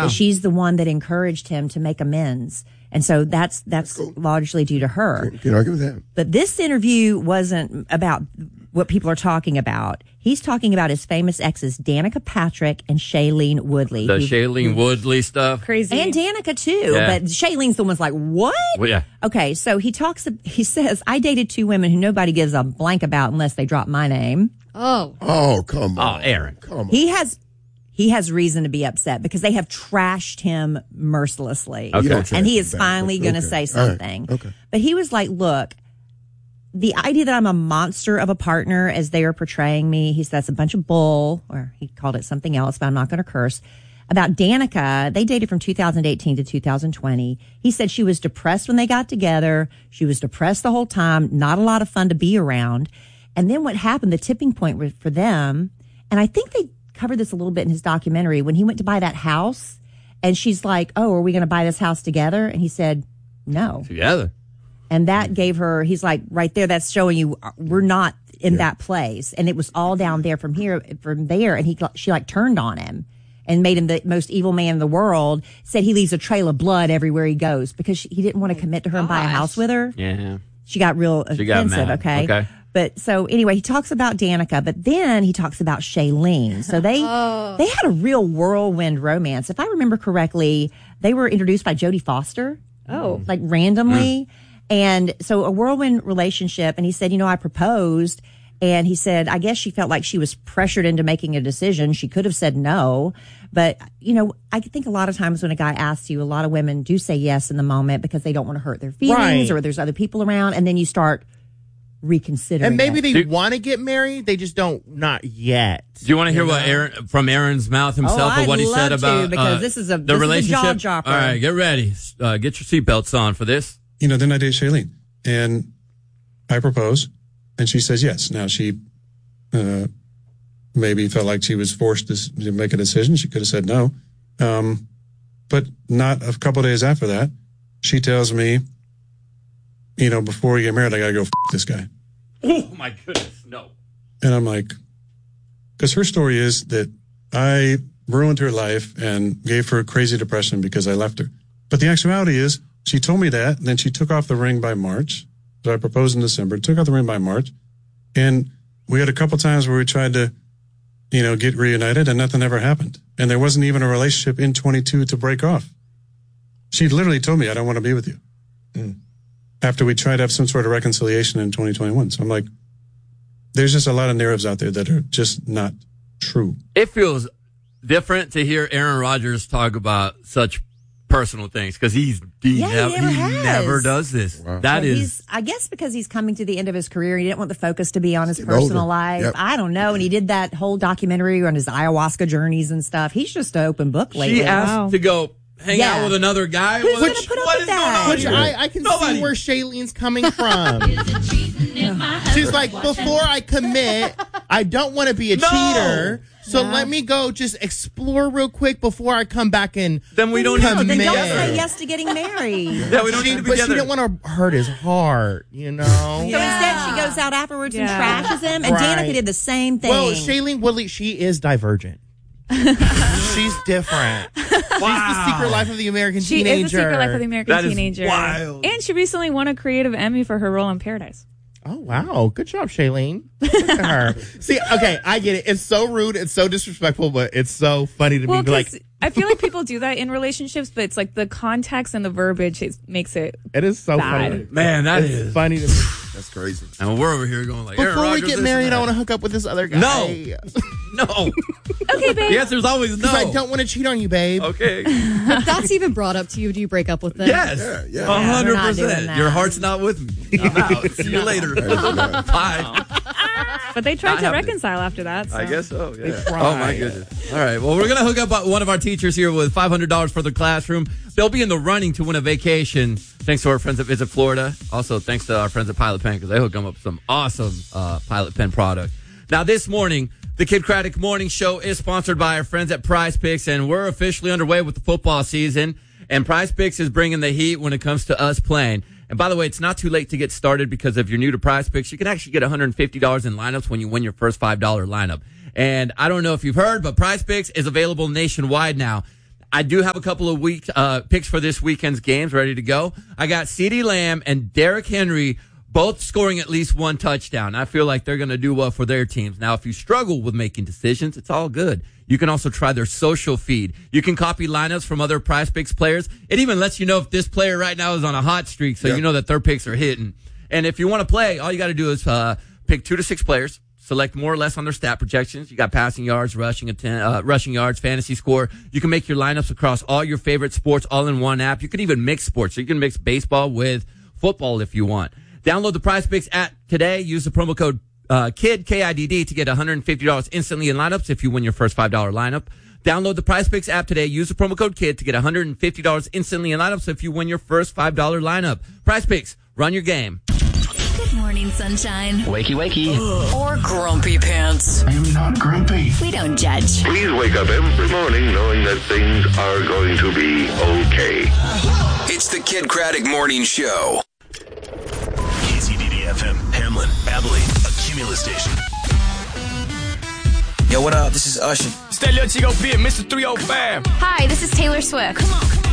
That she's the one that encouraged him to make amends. And so that's cool. Largely due to her. Can't argue with that. But this interview wasn't about what people are talking about. He's talking about his famous exes, Danica Patrick and Shailene Woodley. The Shailene Woodley stuff. Crazy. And Danica, too. Yeah. But Shailene's the one's like, what? Well, yeah. Okay, so he says, I dated 2 women who nobody gives a blank about unless they drop my name. Oh, come on. Oh, Aaron. Come on. He has reason to be upset because they have trashed him mercilessly. Okay. And he is finally going to say something. Right. Okay. But he was like, look, the idea that I'm a monster of a partner as they are portraying me, he says that's a bunch of bull, or he called it something else, but I'm not going to curse. About Danica, they dated from 2018 to 2020. He said she was depressed when they got together. She was depressed the whole time, not a lot of fun to be around. And then what happened, the tipping point for them, and I think they covered this a little bit in his documentary, when he went to buy that house, and she's like, oh, are we going to buy this house together? And he said, no. Together. And that gave her, he's like, right there, that's showing you we're not in that place. And it was all down there from there. And she like turned on him and made him the most evil man in the world, said he leaves a trail of blood everywhere he goes because he didn't want to commit to her and buy a house with her. Yeah. She got real offensive, okay? But so anyway, he talks about Danica, but then he talks about Shailene. So they had a real whirlwind romance. If I remember correctly, they were introduced by Jodie Foster. Like randomly. And so a whirlwind relationship. And he said, I proposed. And he said, I guess she felt like she was pressured into making a decision. She could have said no. But, I think a lot of times when a guy asks you, a lot of women do say yes in the moment because they don't want to hurt their feelings or there's other people around. And then you start reconsidering. And maybe they want to get married. They just not yet. Do you want to hear what from Aaron's mouth himself or what he said about because this is a relationship? Jaw dropper. All right, get ready. Get your seatbelts on for this. Then I date Shailene, and I propose, and she says yes. Now she maybe felt like she was forced to make a decision. She could have said no, but not a couple of days after that, she tells me, before we get married, I got to go f*** this guy. Oh my goodness, no. And I'm like, because her story is that I ruined her life and gave her crazy depression because I left her. But the actuality is, she told me that, and then she took off the ring by March. So I proposed in December, took off the ring by March. And we had a couple times where we tried to, get reunited, and nothing ever happened. And there wasn't even a relationship in 22 to break off. She literally told me, I don't want to be with you. After we tried to have some sort of reconciliation in 2021. So I'm like, there's just a lot of narratives out there that are just not true. It feels different to hear Aaron Rodgers talk about such personal things because he never does this. Wow. I guess because he's coming to the end of his career, he didn't want the focus to be on his personal life. Yep. I don't know. And he did that whole documentary on his ayahuasca journeys and stuff. He's just an open book lately. She asked to go hang out with another guy. Who's going to put up with that? Which I can see where Shailene's coming from. She's like, before I commit, I don't want to be a cheater. So let me go just explore real quick before I come back and then we don't commit. Then don't say yes to getting married. We don't need to be But she didn't want to hurt his heart, So instead she goes out afterwards and trashes him. And Danica did the same thing. Well, Shailene Woodley, she is divergent. She's different. She's the secret life of the American teenager. She is the secret life of the American teenager. Is wild. And she recently won a Creative Emmy for her role in Paradise. Oh, wow. Good job, Shailene. Look at her. See, okay, I get it. It's so rude. It's so disrespectful, but it's so funny to me. Like, I feel like people do that in relationships, but it's like the context and the verbiage makes it. It is so bad. funny. Man, that is funny to me. That's crazy. And we're over here going like, before we get married, I want to hook up with this other guy. No. Okay, babe. The answer is always no. I don't want to cheat on you, babe. Okay. If that's even brought up to you, do you break up with them? Yes. 100%. Your heart's not with me. I'm out. See you later. Bye. But they tried to reconcile after that. So. I guess so, yeah. Oh, my goodness. All right. Well, we're going to hook up one of our teachers here with $500 for the classroom. They'll be in the running to win a vacation thanks to our friends at Visit Florida. Also, thanks to our friends at Pilot Pen because they hook them up with some awesome Pilot Pen product. Now, this morning, the Kid Craddock Morning Show is sponsored by our friends at Prize Picks, and we're officially underway with the football season. And Prize Picks is bringing the heat when it comes to us playing. And by the way, it's not too late to get started because if you're new to Prize Picks, you can actually get $150 in lineups when you win your first $5 lineup. And I don't know if you've heard, but Prize Picks is available nationwide now. I do have a couple of picks for this weekend's games ready to go. I got CeeDee Lamb and Derrick Henry both scoring at least one touchdown. I feel like they're going to do well for their teams. Now, if you struggle with making decisions, it's all good. You can also try their social feed. You can copy lineups from other Prize Picks players. It even lets you know if this player right now is on a hot streak, so you know that their picks are hitting. And if you want to play, all you got to do is pick 2 to 6 players, select more or less on their stat projections. You got passing yards, rushing yards, fantasy score. You can make your lineups across all your favorite sports all in one app. You can even mix sports. So you can mix baseball with football if you want. Download the Prize Picks app today. Use the promo code KIDD, K-I-D-D, to get $150 instantly in lineups if you win your first $5 lineup. Download the Prize Picks app today. Use the promo code KIDD to get $150 instantly in lineups if you win your first $5 lineup. Prize Picks, run your game. Good morning, sunshine. Wakey, wakey. Or grumpy pants. I am not grumpy. We don't judge. Please wake up every morning knowing that things are going to be okay. It's the Kid Craddock Morning Show. KCDD-FM, Hamlin, Abilene, a Cumulus station. Yo, what up? This is Usher. Stay little Chico Fit, Mr. 305. Hi, this is Taylor Swift. Come on.